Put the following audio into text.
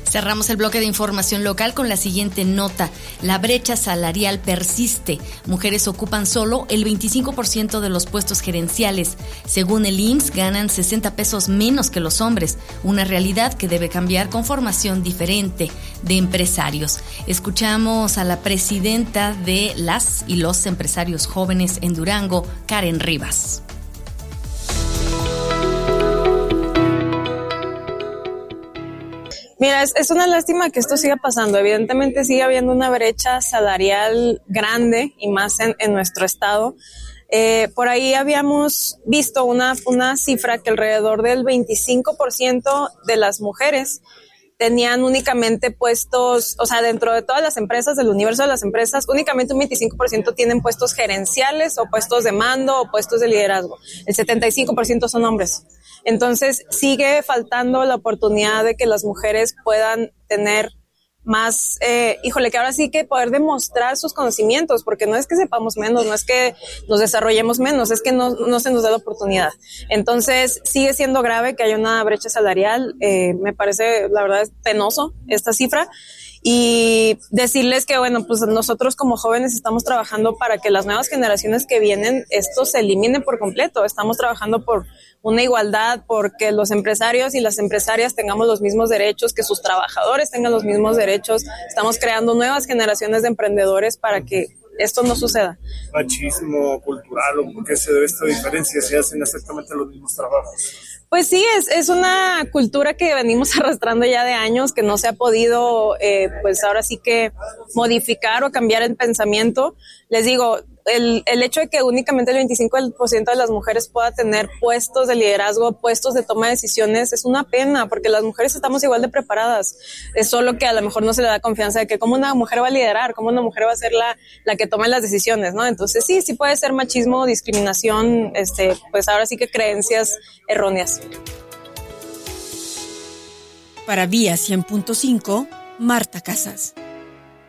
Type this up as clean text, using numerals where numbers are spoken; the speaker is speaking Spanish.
Cerramos el bloque de información local con la siguiente nota. La brecha salarial persiste. Mujeres ocupan solo el 25% de los puestos gerenciales. Según el IMSS, ganan 60 pesos menos que los hombres. Una realidad que debe cambiar con formación diferente de empresarios. Escuchamos a la presidenta de las y los empresarios jóvenes en Durango, Karen Rivas. Mira, es una lástima que esto siga pasando. Evidentemente sigue habiendo una brecha salarial grande y más en nuestro estado. Por ahí habíamos visto una cifra que alrededor del 25% de las mujeres tenían únicamente puestos, o sea, dentro de todas las empresas, del universo de las empresas, únicamente un 25% tienen puestos gerenciales o puestos de mando o puestos de liderazgo. El 75% son hombres. Entonces, sigue faltando la oportunidad de que las mujeres puedan tener más, que ahora sí que poder demostrar sus conocimientos, porque no es que sepamos menos, no es que nos desarrollemos menos, es que no se nos da la oportunidad. Entonces, sigue siendo grave que haya una brecha salarial. Me parece, la verdad, es penoso esta cifra. Y decirles que, bueno, pues nosotros como jóvenes estamos trabajando para que las nuevas generaciones que vienen, esto se elimine por completo. Estamos trabajando por una igualdad, porque los empresarios y las empresarias tengamos los mismos derechos, que sus trabajadores tengan los mismos derechos. Estamos creando nuevas generaciones de emprendedores para que esto no suceda. ¿Machismo cultural o por qué se debe esta diferencia si hacen exactamente los mismos trabajos? Pues sí, es una cultura que venimos arrastrando ya de años, que no se ha podido, pues ahora sí que modificar o cambiar el pensamiento. Les digo, el hecho de que únicamente el 25% de las mujeres pueda tener puestos de liderazgo, puestos de toma de decisiones, es una pena, porque las mujeres estamos igual de preparadas. Es solo que a lo mejor no se le da confianza de que cómo una mujer va a liderar, cómo una mujer va a ser la que tome las decisiones, ¿no? Entonces sí puede ser machismo, discriminación, pues ahora sí que creencias erróneas. Para Vía 100.5, Marta Casas.